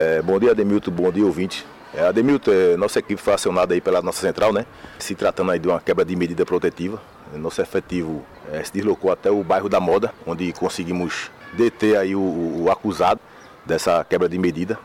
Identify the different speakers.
Speaker 1: Bom dia, Ademilton, bom dia, ouvinte. Ademilton, nossa equipe foi acionada aí pela nossa central, né? Se tratando aí de uma quebra de medida protetiva. Nosso efetivo se deslocou até o bairro da Moda, onde conseguimos deter aí o acusado dessa quebra de medida.